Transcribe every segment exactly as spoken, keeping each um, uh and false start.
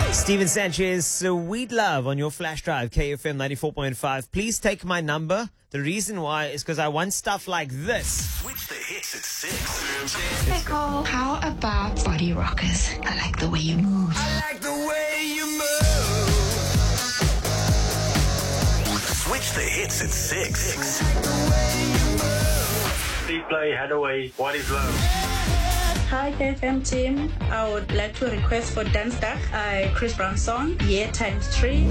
Steven Sanchez, Sweet Love on your flash drive, K F M ninety-four point five. Please take my number. The reason why is because I want stuff like this. Switch the hits at six. Hey Cole, how about body rockers? I like the way you move. I like the way you move. Switch the hits at six. Please play Hathaway, What is Love? Hi K F M team, I would like to request for Dance Duck, uh, Chris Brown song, Yeah Times Three.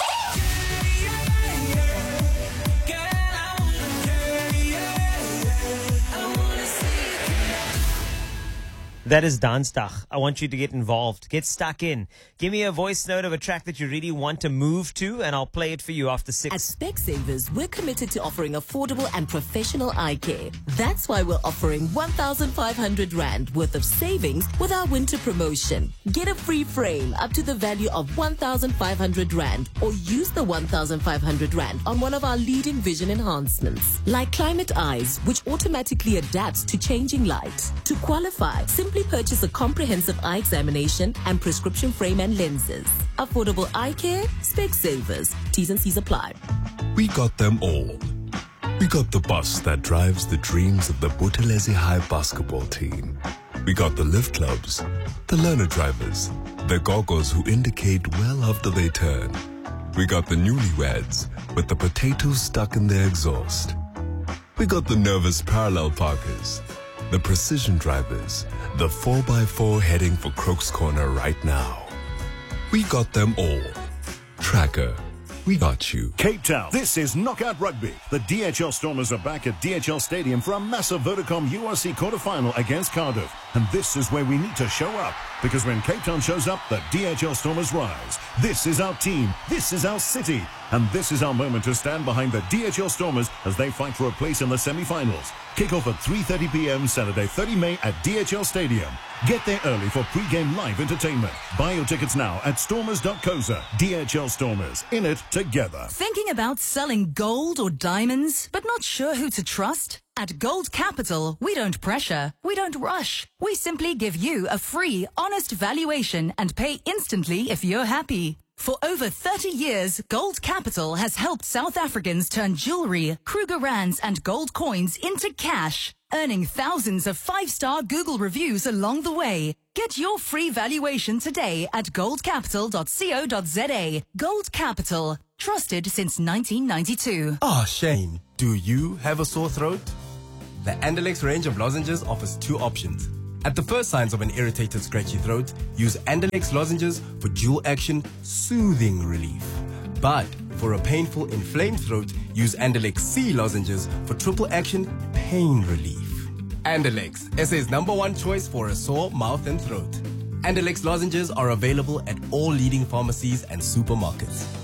That is Danstag. I want you to get involved. Get stuck in. Give me a voice note of a track that you really want to move to, and I'll play it for you after six. At Specsavers, we're committed to offering affordable and professional eye care. That's why we're offering one thousand five hundred rand worth of savings with our winter promotion. Get a free frame up to the value of one thousand five hundred rand, or use the one thousand five hundred rand on one of our leading vision enhancements, like Climate Eyes, which automatically adapts to changing light. To qualify, simply purchase a comprehensive eye examination and prescription frame and lenses. Affordable eye care, Specsavers. T's and C's apply. We got them all. We got the bus that drives the dreams of the Buthelezi High basketball team. We got the lift clubs, the learner drivers, the goggles who indicate well after they turn. We got the newlyweds with the potatoes stuck in their exhaust. We got the nervous parallel parkers, the precision drivers, the four by four heading for Crooks Corner right now. We got them all. Tracker, we got you. Cape Town, this is Knockout Rugby. The D H L Stormers are back at D H L Stadium for a massive Vodacom U R C quarterfinal against Cardiff. And this is where we need to show up, because when Cape Town shows up, the D H L Stormers rise. This is our team, this is our city, and this is our moment to stand behind the D H L Stormers as they fight for a place in the semi-finals. Kick off at three thirty p m Saturday, thirtieth of May at D H L Stadium. Get there early for pre-game live entertainment. Buy your tickets now at stormers dot co dot za. D H L Stormers, in it together. Thinking about selling gold or diamonds, but not sure who to trust? At Gold Capital, we don't pressure, we don't rush. We simply give you a free, honest valuation and pay instantly if you're happy. For over thirty years, Gold Capital has helped South Africans turn jewelry, Kruger Rands and gold coins into cash, earning thousands of five-star Google reviews along the way. Get your free valuation today at gold capital dot co dot za. Gold Capital, trusted since nineteen ninety-two. Ah, Shane, do you have a sore throat? The Andalex range of lozenges offers two options. At the first signs of an irritated, scratchy throat, use Andalex lozenges for dual-action, soothing relief. But for a painful, inflamed throat, use Andalex C lozenges for triple-action, pain relief. Andalex, S A's number one choice for a sore mouth and throat. Andalex lozenges are available at all leading pharmacies and supermarkets.